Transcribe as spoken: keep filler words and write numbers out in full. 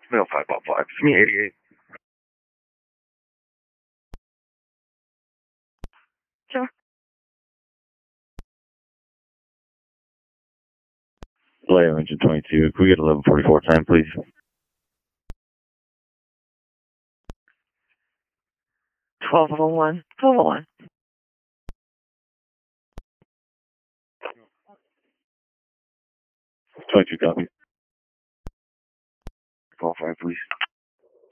Middle five, ball five. It's me, eighty-eight. Sure. Layer engine twenty-two. Can we get eleven forty-four time, please? twelve oh one. twelve oh one. twenty-two copy. Ball five, please.